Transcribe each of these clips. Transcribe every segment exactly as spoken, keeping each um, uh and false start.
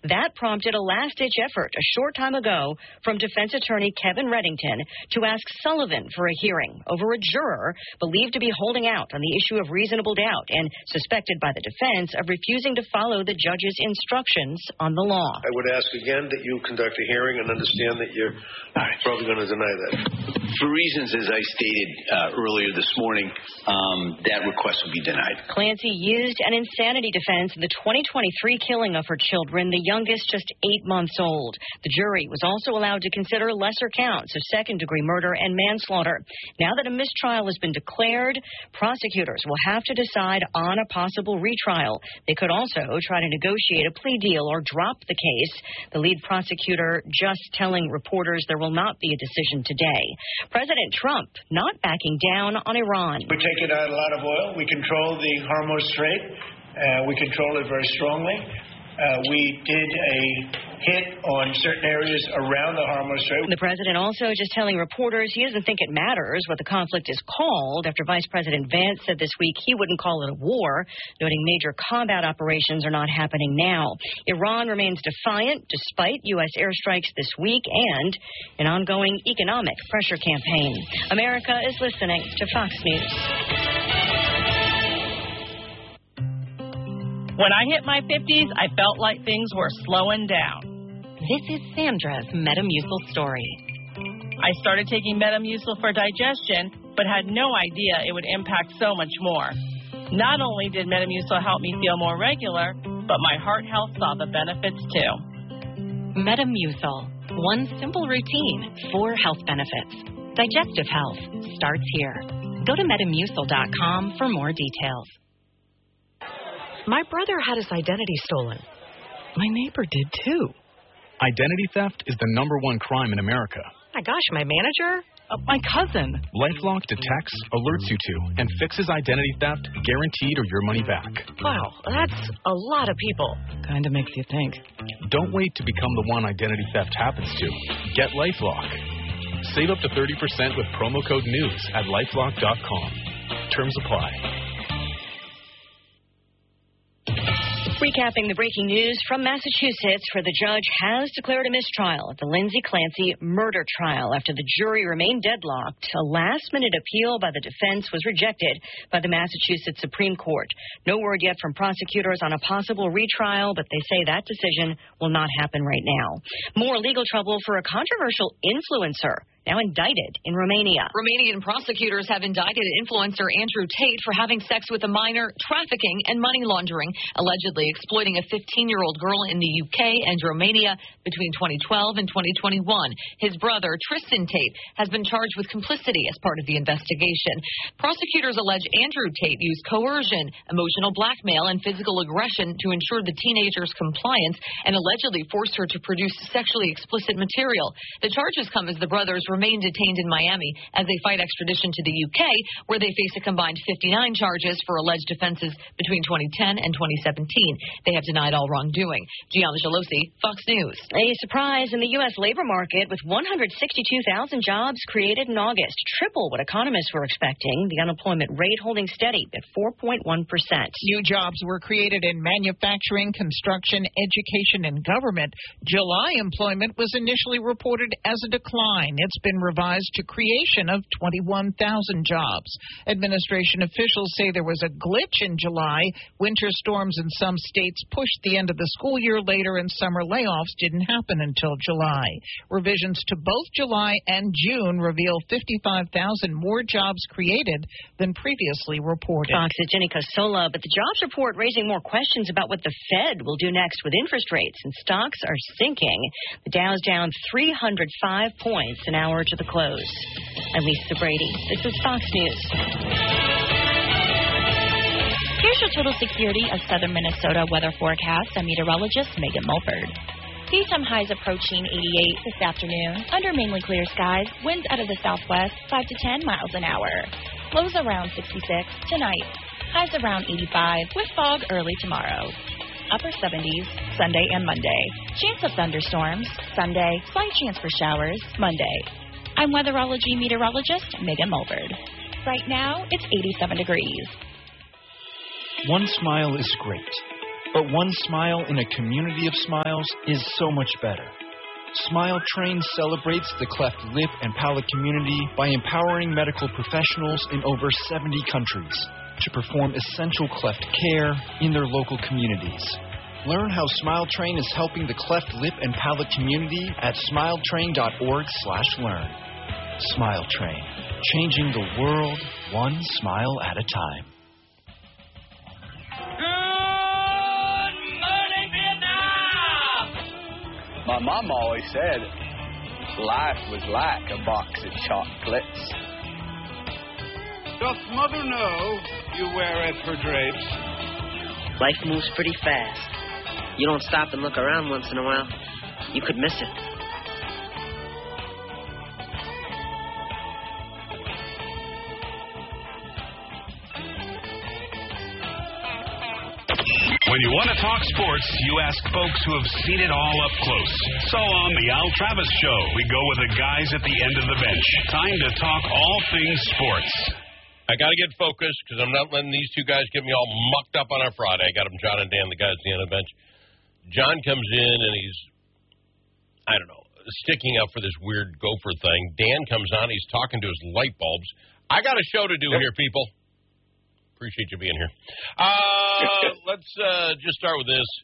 That prompted a last-ditch effort a short time ago from defense attorney Kevin Reddington to ask Sullivan for a hearing over a juror believed to be holding out on the issue of reasonable doubt and suspected by the defense of refusing to follow the judge's instructions on the law. I would ask again that you conduct a hearing and understand that you're probably going to deny that. For reasons, as I stated uh, earlier this morning, um, that request will be denied. Clancy used an insanity defense in the twenty twenty-three killing of her children, the youngest just eight months old. The jury was also allowed to consider lesser counts of second-degree murder and manslaughter. Now that a mistrial has been declared, prosecutors will have to decide on a possible retrial. They could also try to negotiate a plea deal or drop the case. The lead prosecutor just telling reporters there will not be a decision today. President Trump not backing down on Iran. We're taking out a lot of oil. We control the Hormuz Strait. Uh, we control it very strongly. Uh, we did a hit on certain areas around the Hormuz Strait. The president also just telling reporters he doesn't think it matters what the conflict is called after Vice President Vance said this week he wouldn't call it a war, noting major combat operations are not happening now. Iran remains defiant despite U S airstrikes this week and an ongoing economic pressure campaign. America is listening to Fox News. When I hit my fifties, I felt like things were slowing down. This is Sandra's Metamucil story. I started taking Metamucil for digestion, but had no idea it would impact so much more. Not only did Metamucil help me feel more regular, but my heart health saw the benefits too. Metamucil. One simple routine, four health benefits. Digestive health starts here. Go to metamucil dot com for more details. My brother had his identity stolen. My neighbor did too. Identity theft is the number one crime in America. My gosh, my manager? Uh, my cousin. LifeLock detects, alerts you to, and fixes identity theft, guaranteed or your money back. Wow, that's a lot of people. Kinda makes you think. Don't wait to become the one identity theft happens to. Get LifeLock. Save up to thirty percent with promo code NEWS at lifelock dot com. Terms apply. Recapping the breaking news from Massachusetts, where the judge has declared a mistrial at the Lindsay Clancy murder trial after the jury remained deadlocked. A last-minute appeal by the defense was rejected by the Massachusetts Supreme Court. No word yet from prosecutors on a possible retrial, but they say that decision will not happen right now. More legal trouble for a controversial influencer now indicted in Romania. Romanian prosecutors have indicted influencer Andrew Tate for having sex with a minor, trafficking, and money laundering, allegedly exploiting a fifteen-year-old girl in the U K and Romania between twenty twelve and twenty twenty-one. His brother, Tristan Tate, has been charged with complicity as part of the investigation. Prosecutors allege Andrew Tate used coercion, emotional blackmail, and physical aggression to ensure the teenager's compliance and allegedly forced her to produce sexually explicit material. The charges come as the brothers remain detained in Miami as they fight extradition to the U K, where they face a combined fifty-nine charges for alleged offenses between twenty ten and twenty seventeen. They have denied all wrongdoing. Gianna Gelosi, Fox News. A surprise in the U S labor market with one hundred sixty-two thousand jobs created in August, triple what economists were expecting. The unemployment rate holding steady at four point one percent. New jobs were created in manufacturing, construction, education, and government. July employment was initially reported as a decline. It's been revised to creation of twenty-one thousand jobs. Administration officials say there was a glitch in July. Winter storms in some states pushed the end of the school year later, and summer layoffs didn't happen until July. Revisions to both July and June reveal fifty-five thousand more jobs created than previously reported. Fox's Jenny Cosola, but the jobs report raising more questions about what the Fed will do next with interest rates, and stocks are sinking. The Dow's down three hundred five points an hour to the close. I'm Lisa Brady. This is Fox News. Here's your total security of southern Minnesota weather forecast. I'm meteorologist Megan Mulford. Daytime highs approaching eighty-eight this afternoon. Under mainly clear skies, winds out of the southwest, five to ten miles an hour. Lows around sixty-six tonight. Highs around eighty-five with fog early tomorrow. Upper seventies Sunday and Monday. Chance of thunderstorms Sunday. Slight chance for showers Monday. I'm weatherology meteorologist Megan Mulford. Right now, it's eighty-seven degrees. One smile is great, But one smile in a community of smiles is so much better. Smile Train celebrates the cleft lip and palate community by empowering medical professionals in over seventy countries to perform essential cleft care in their local communities. Learn how Smile Train is helping the cleft lip and palate community at smiletrain.org slash learn. Smile Train, changing the world one smile at a time. My mom always said life was like a box of chocolates. Doth mother know you weareth her drapes? Life moves pretty fast. You don't stop and look around once in a while, you could miss it. When you want to talk sports, you ask folks who have seen it all up close. So on The Al Travis Show, we go with the guys at the end of the bench. Time to talk all things sports. I got to get focused because I'm not letting these two guys get me all mucked up on our Friday. I got them, John and Dan, the guys at the end of the bench. John comes in and he's, I don't know, sticking up for this weird gopher thing. Dan comes on, he's talking to his light bulbs. I got a show to do here, people. Appreciate you being here. Uh, let's uh, just start with this.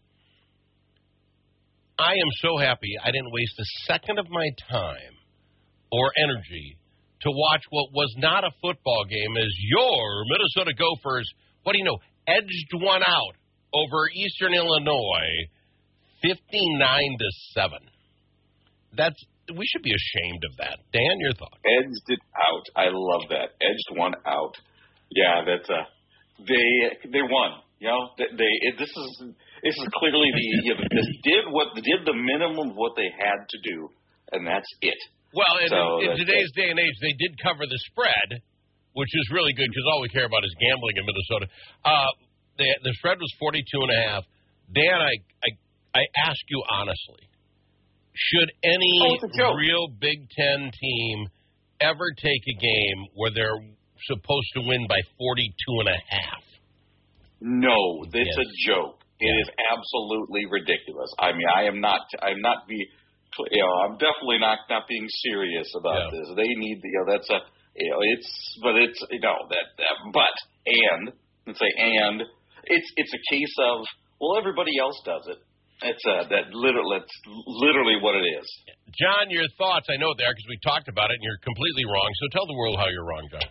I am so happy I didn't waste a second of my time or energy to watch what was not a football game as your Minnesota Gophers, what do you know, edged one out over Eastern Illinois, fifty-nine to seven. That's we should be ashamed of that. Dan, your thought? Edged it out. I love that. Edged one out. Yeah, that's a. They they won. You know, they, they it, this is this is clearly the you know, this did what did the minimum of what they had to do, and that's it. Well, in, so in today's it. day and age, they did cover the spread, which is really good because all we care about is gambling in Minnesota. Uh, they, the spread was forty-two and a half. Dan, I I I ask you honestly, should any oh, real Big Ten team ever take a game where they're supposed to win by forty-two and a half? No, it's yes. a joke. It yeah. is absolutely ridiculous. I mean, I am not. I'm not be. You know, I'm definitely not not being serious about yeah. this. They need. You know, that's a. You know, it's. But it's. You know that. that but and let's say and it's it's a case of well, everybody else does it. It's uh, that literally. It's literally what it is. John, your thoughts? I know there because we talked about it, and you're completely wrong. So tell the world how you're wrong, John.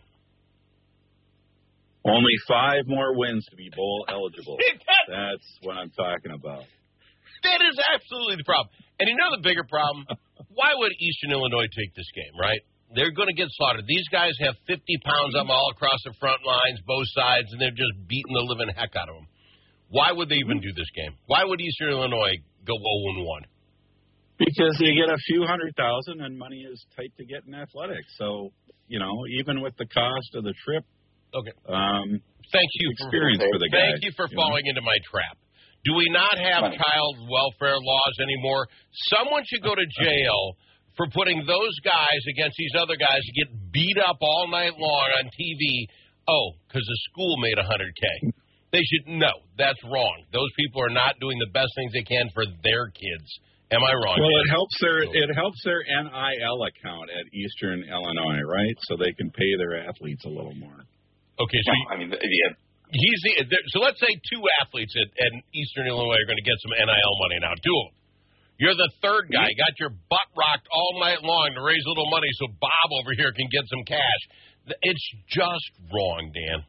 Only five more wins to be bowl eligible. That's what I'm talking about. That is absolutely the problem. And you know the bigger problem? Why would Eastern Illinois take this game, right? They're going to get slaughtered. These guys have fifty pounds of them all across the front lines, both sides, and they're just beating the living heck out of them. Why would they even do this game? Why would Eastern Illinois go oh and one? Because they get a few hundred thousand, and money is tight to get in athletics. So, you know, even with the cost of the trip, Okay. Um, thank you experience for, for the guys. Thank you for falling you know? into my trap. Do we not have Funny. child welfare laws anymore? Someone should go to jail for putting those guys against these other guys who get beat up all night long on T V. Oh, because the school made one hundred K. They should no, that's wrong. Those people are not doing the best things they can for their kids. Am I wrong? Well, it helps their it helps their N I L account at Eastern Illinois, right? So they can pay their athletes a little more. Okay, so no, I mean, yeah. he's the, so let's say two athletes at, at Eastern Illinois are going to get some N I L money now. Two of them. You're the third guy. You got your butt rocked all night long to raise a little money so Bob over here can get some cash. It's just wrong, Dan.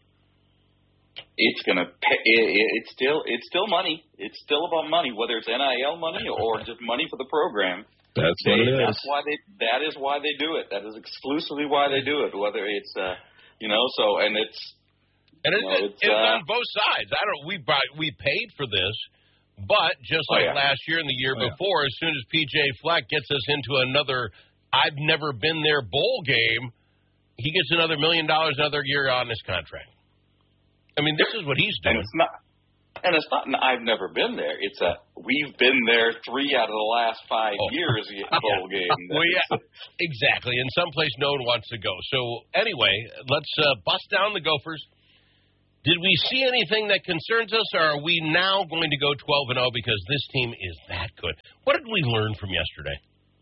It's gonna pay. It, it's still it's still money. It's still about money, whether it's N I L money or just money for the program. That's what they, it is. That's why they. That is why they do it. That is exclusively why they do it. Whether it's. Uh, You know, so and it's and it's, you know, it's, it's uh, on both sides. I don't. We buy, we paid for this, but just like oh, yeah. last year and the year oh, before, yeah. as soon as P J Fleck gets us into another I've never been there bowl game, he gets another million dollars another year on his contract. I mean, this is what he's doing. And it's not. And it's not. I've never been there. It's a. We've been there three out of the last five oh. years. Bowl game. Well, yeah, exactly. And someplace no one wants to go. So anyway, let's uh, bust down the Gophers. Did we see anything that concerns us, or are we now going to go twelve and oh because this team is that good? What did we learn from yesterday?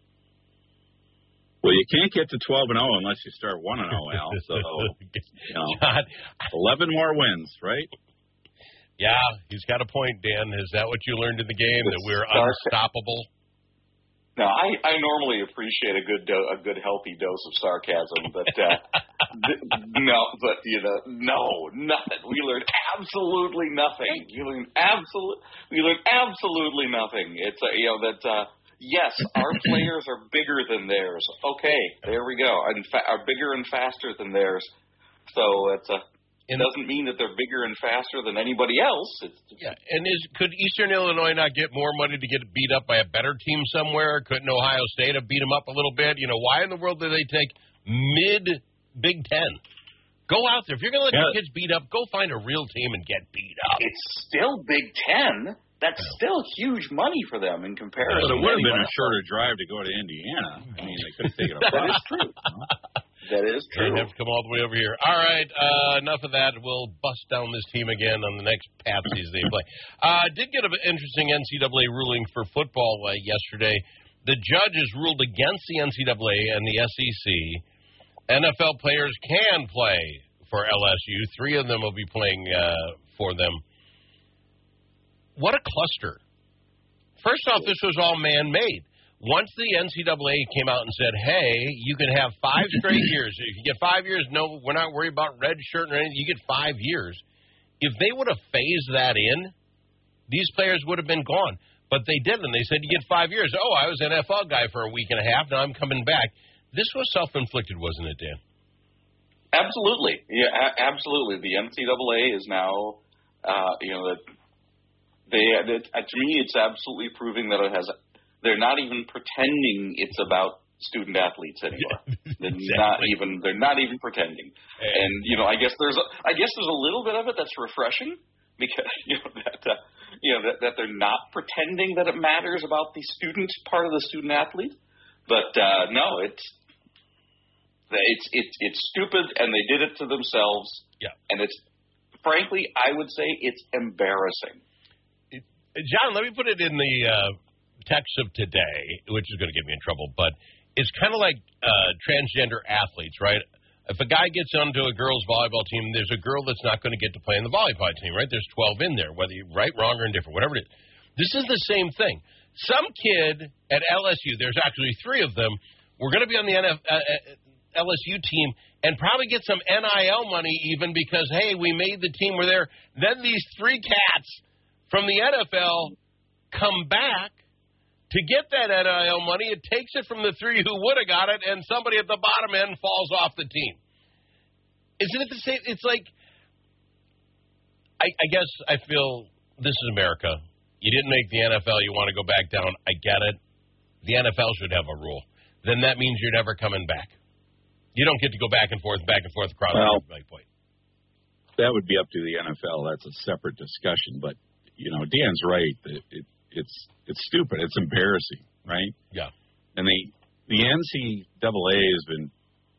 Well, you can't get to twelve and oh unless you start one and oh, Al. So, you know, God. eleven more wins, right? Yeah, he's got a point, Dan. Is that what you learned in the game, that we're unstoppable? No, I, I normally appreciate a good do- a good healthy dose of sarcasm, but uh, th- no, but you know, no, nothing. We learned absolutely nothing. You learned absolute. We learned absolutely nothing. It's uh, you know that uh, yes, our players are bigger than theirs. Okay, there we go. And fa- are bigger and faster than theirs. So it's a. Uh, It doesn't mean that they're bigger and faster than anybody else. It's, yeah, and is could Eastern Illinois not get more money to get beat up by a better team somewhere? Couldn't Ohio State have beat them up a little bit? You know, why in the world do they take mid-Big Ten? Go out there. If you're going to let yeah. your kids beat up, go find a real team and get beat up. It's still Big Ten. That's yeah. still huge money for them in comparison. But it would have been a shorter drive to go to Indiana. I mean, they could have taken a bus. That is true. That is true. They have to come all the way over here. All right, uh, enough of that. We'll bust down this team again on the next Patsies they play. I uh, did get an interesting N C double A ruling for football uh, yesterday. The judges ruled against the N C double A and the S E C. N F L players can play for L S U. Three of them will be playing uh, for them. What a cluster. First off, this was all man-made. Once the N C double A came out and said, hey, you can have five straight years. If you get five years, no, we're not worried about red shirt or anything. You get five years. If they would have phased that in, these players would have been gone. But they didn't. They said, you get five years. Oh, I was an N F L guy for a week and a half. Now I'm coming back. This was self-inflicted, wasn't it, Dan? Absolutely. Yeah, a- absolutely. The N C double A is now, uh, you know, that they, that, uh, to me, it's absolutely proving that it has. They're not even pretending it's about student athletes anymore. They're exactly. not even. They're not even pretending. And you know, I guess there's. A, I guess there's a little bit of it that's refreshing because you know that uh, you know that, that they're not pretending that it matters about the student part of the student athlete. But uh, no, it's it's it's it's stupid, and they did it to themselves. Yeah. And it's frankly, I would say it's embarrassing. It, John, let me put it in the. Uh, text of today, which is going to get me in trouble, but it's kind of like uh, transgender athletes, right? If a guy gets onto a girls' volleyball team, there's a girl that's not going to get to play in the volleyball team, right? There's twelve in there, whether you're right, wrong, or indifferent, whatever it is. This is the same thing. Some kid at L S U, there's actually three of them, we're going to be on the N F, uh, L S U team and probably get some N I L money even because, hey, we made the team, we're there. Then these three cats from the N F L come back. To get that N I L money, it takes it from the three who would have got it, and somebody at the bottom end falls off the team. Isn't it the same? It's like, I, I guess I feel this is America. You didn't make the N F L. You want to go back down. I get it. The N F L should have a rule. Then that means you're never coming back. You don't get to go back and forth, back and forth across well, the point. That would be up to the N F L. That's a separate discussion. But, you know, Dan's right. It, it, it's it's stupid. It's embarrassing, right? Yeah. And they, the N C double A has been,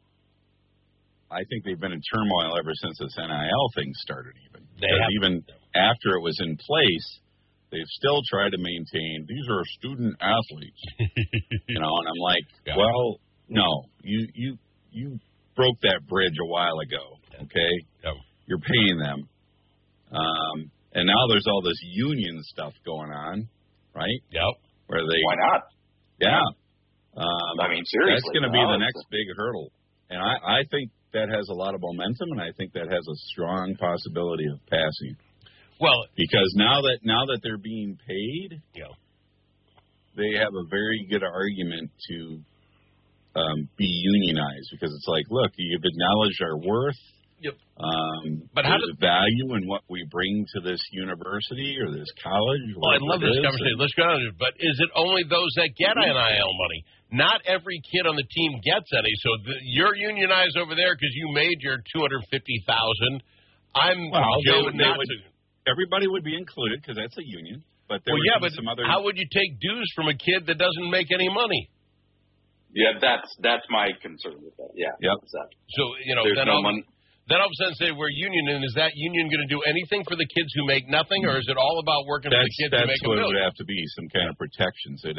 I think they've been in turmoil ever since this N I L thing started even. They have, even after it was in place, they've still tried to maintain, these are student athletes. you know, and I'm like, yeah. well, no. You, you, you broke that bridge a while ago, okay? Yeah. You're paying them. Um, and now there's all this union stuff going on. Right? Yep. Where they? Why not? Yeah. Um, I mean, seriously. That's going to be no, the next big hurdle, and I, I think that has a lot of momentum, and I think that has a strong possibility of passing. Well, because now that now that they're being paid, yeah. they have a very good argument to um, be unionized because it's like, look, you've acknowledged our worth. Yep. Um, but how there's value in what we bring to this university or this college. Well, I love this conversation. Let's go on. But is it only those that get N I L money? Not every kid on the team gets any. So the, you're unionized over there because you made your two hundred fifty thousand. I'm well, Joe. They, Not they would, to, everybody would be included because that's a union. But there well, yeah, but some other. How would you take dues from a kid that doesn't make any money? Yeah, that's that's my concern with that. Yeah. Yep. Exactly. So you know, There's then no all, money. Then all of a sudden say we're union, and is that union going to do anything for the kids who make nothing, or is it all about working that's, for the kids that's who make a what it million? would have to be, some kind of protections. They'd